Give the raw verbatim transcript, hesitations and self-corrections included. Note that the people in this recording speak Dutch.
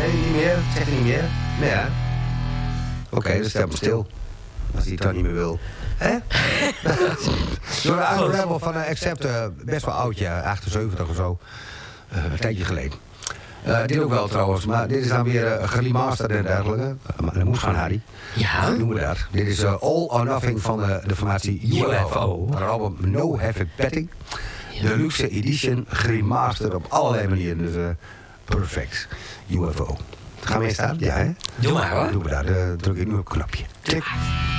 Nee, niet meer. Zeg je niet meer? Nee, hè? Oké, okay, dan stel me stil. Als hij het dan niet meer wil. Hè? Door de oude Rebel van uh, Accept, uh, best wel oud, ja, achtenzeventig of zo. Uh, een tijdje geleden. Uh, dit ook wel trouwens, maar dit is dan weer uh, geremasterd en dergelijke. Uh, maar dat moest van Harry. Ja. Dat noemen we dat. Dit is uh, All or Nothing van uh, de formatie U F O. Van het album No Heavy Petting. De luxe edition, geremasterd op allerlei manieren. Dus uh, perfect. U F O. Gaan we eens staan? Ja, hè? Doe maar hoor. Dan doen we dat. Uh, druk ik nu op het knopje. Klik.